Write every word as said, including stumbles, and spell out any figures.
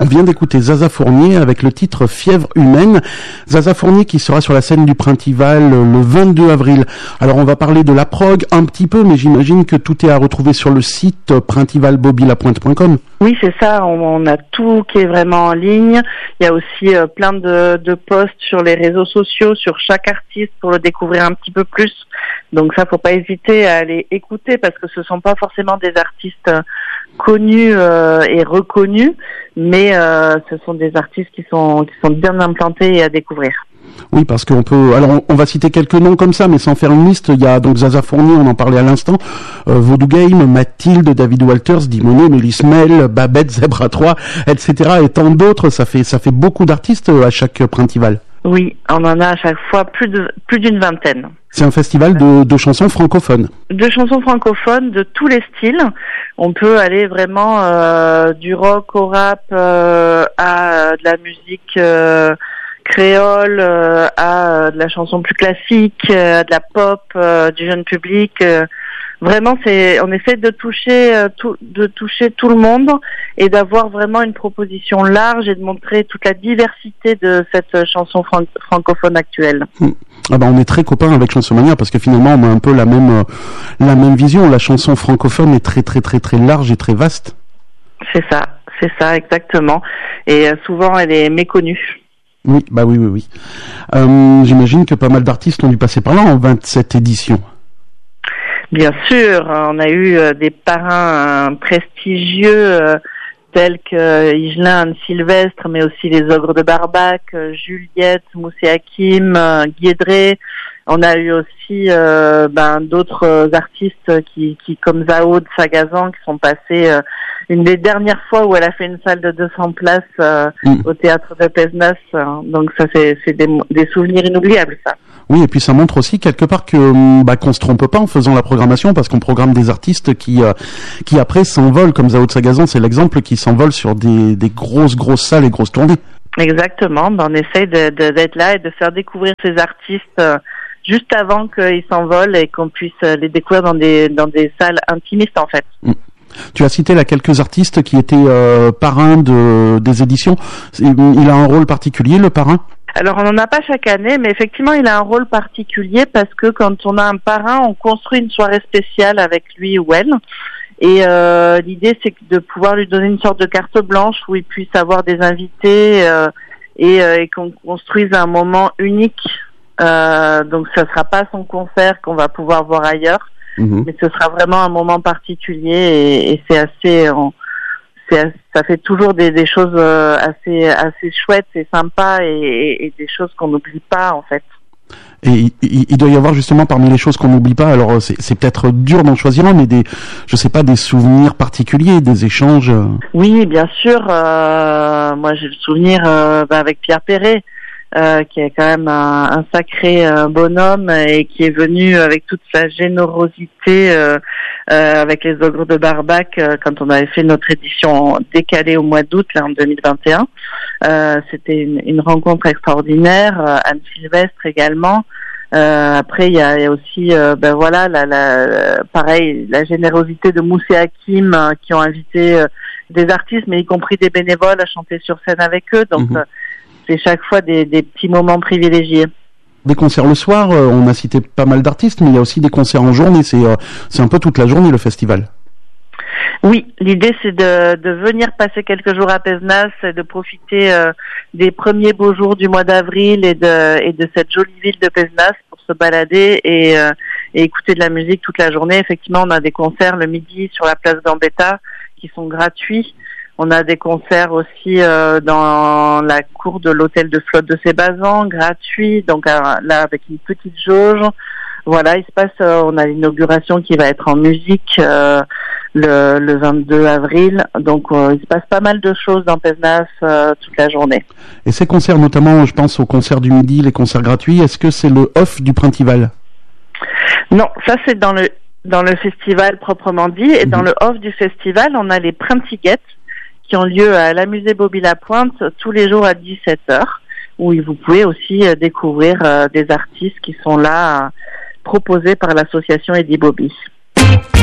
vient d'écouter Zaza Fournier avec le titre Fièvre humaine. Zaza Fournier qui sera sur la scène du Printival le vingt-deux avril. Alors on va parler de la prog un petit peu, mais j'imagine que tout est à retrouver sur le site printival bobby lapointe point com. Oui, c'est ça, on, on a tout qui est vraiment en ligne. Il y a aussi euh, plein de, de posts sur les réseaux sociaux, sur chaque artiste pour le découvrir un petit peu plus. Donc ça, faut pas hésiter à aller écouter parce que ce sont pas forcément des artistes euh, connus euh, et reconnus, mais euh, ce sont des artistes qui sont qui sont bien implantés et à découvrir. Oui, parce qu'on peut. Alors, on, on va citer quelques noms comme ça, mais sans faire une liste. Il y a donc Zaza Fournier, on en parlait à l'instant, euh, Voodoo Game, Mathilde, David Walters, Dimoné, Mélis Mel, Babette, Zebra trois, et cetera. Et tant d'autres. Ça fait ça fait beaucoup d'artistes à chaque Printival. Oui, on en a à chaque fois plus de plus d'une vingtaine. C'est un festival de, de chansons francophones. De chansons francophones, de tous les styles. On peut aller vraiment euh, du rock au rap euh, à de la musique euh, créole, euh, à euh, de la chanson plus classique, euh, à de la pop, euh, du jeune public. Euh, vraiment, c'est, on essaie de toucher, euh, tout, de toucher tout le monde et d'avoir vraiment une proposition large et de montrer toute la diversité de cette chanson fran- francophone actuelle. Mmh. Ah ben on est très copains avec Chansonmania parce que finalement on a un peu la même euh, la même vision. La chanson francophone est très très très très large et très vaste. C'est ça, c'est ça exactement. Et euh, souvent elle est méconnue. Oui, bah oui, oui, oui. Euh, j'imagine que pas mal d'artistes ont dû passer par là en vingt-sept éditions. Bien sûr, on a eu euh, des parrains euh, prestigieux euh, tels que Higelin, Anne Sylvestre, mais aussi les Ogres de Barbac, euh, Juliette, Moussé Hakim, euh, Guédré. On a eu aussi euh, ben, d'autres euh, artistes qui, qui, comme Zao de Sagazan, qui sont passés euh, une des dernières fois où elle a fait une salle de deux cents places euh, mmh. au théâtre de Pézenas. Euh, donc ça, c'est, c'est des, des souvenirs inoubliables, ça. Oui, et puis ça montre aussi quelque part que bah, qu'on se trompe pas en faisant la programmation, parce qu'on programme des artistes qui euh, qui après s'envolent, comme Zao de Sagazan, c'est l'exemple, qui s'envolent sur des, des grosses grosses salles et grosses tournées. Exactement, ben, on essaye de, de, d'être là et de faire découvrir ces artistes euh, juste avant qu'ils s'envolent et qu'on puisse les découvrir dans des dans des salles intimistes en fait. Mmh. Tu as cité là quelques artistes qui étaient euh, parrains de des éditions. Il a un rôle particulier, le parrain? Alors on n'en a pas chaque année, mais effectivement il a un rôle particulier parce que quand on a un parrain, on construit une soirée spéciale avec lui ou elle. Et euh, l'idée c'est de pouvoir lui donner une sorte de carte blanche où il puisse avoir des invités euh, et, euh, et qu'on construise un moment unique. Euh, donc ce sera pas son concert qu'on va pouvoir voir ailleurs, mmh. mais ce sera vraiment un moment particulier et, et c'est assez... On, C'est, ça fait toujours des, des choses euh, assez assez chouettes et sympas et, et, et des choses qu'on n'oublie pas en fait. Et il, il doit y avoir justement parmi les choses qu'on n'oublie pas. Alors c'est, c'est peut-être dur d'en choisir un, mais des, je sais pas, des souvenirs particuliers, des échanges. Oui, bien sûr. Euh, moi, j'ai le souvenir euh, bah, avec Pierre Perret. Euh, qui est quand même un, un sacré euh, bonhomme et qui est venu avec toute sa générosité euh, euh, avec les Ogres de Barbac euh, quand on avait fait notre édition décalée au mois d'août là en deux mille vingt et un. Euh, c'était une, une rencontre extraordinaire. Euh, Anne Sylvestre également. Euh, après il y a, il y a aussi euh, ben voilà la, la pareil la générosité de Moussé Hakim euh, qui ont invité euh, des artistes mais y compris des bénévoles à chanter sur scène avec eux. Donc mmh. euh, c'est chaque fois des, des petits moments privilégiés. Des concerts le soir, euh, on a cité pas mal d'artistes, mais il y a aussi des concerts en journée. C'est, euh, c'est un peu toute la journée le festival. Oui, l'idée c'est de, de venir passer quelques jours à Pézenas et de profiter euh, des premiers beaux jours du mois d'avril et de, et de cette jolie ville de Pézenas pour se balader et, euh, et écouter de la musique toute la journée. Effectivement, on a des concerts le midi sur la place Gambetta qui sont gratuits. On a des concerts aussi euh, dans la cour de l'hôtel de flotte de Sébazan, gratuit, donc euh, là avec une petite jauge. Voilà, il se passe, euh, on a l'inauguration qui va être en musique euh, le, le vingt-deux avril, donc euh, il se passe pas mal de choses dans Pézenas euh, toute la journée. Et ces concerts, notamment, je pense aux concerts du midi, les concerts gratuits, est-ce que c'est le off du Printival? Non, ça c'est dans le dans le festival proprement dit, et mmh. dans le off du festival, on a les Printigets qui ont lieu à la musée Bobby Lapointe tous les jours à dix-sept heures, où vous pouvez aussi découvrir des artistes qui sont là proposés par l'association Eddie Bobby.